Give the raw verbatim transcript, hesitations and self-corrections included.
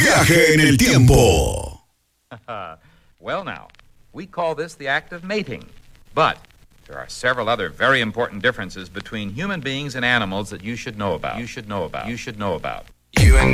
Viaje en el tiempo. Well, now, we call this the act of mating. But there are several other very important differences between human beings and animals that you should know about. You should know about. You should know about. You and